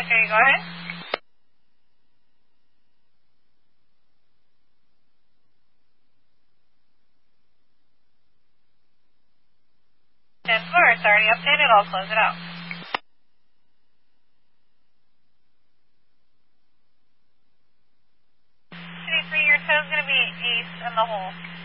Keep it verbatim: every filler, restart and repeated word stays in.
Okay, go ahead. ten four, it's already updated. I'll close it out. City three, your toe's going to be ace in the hole.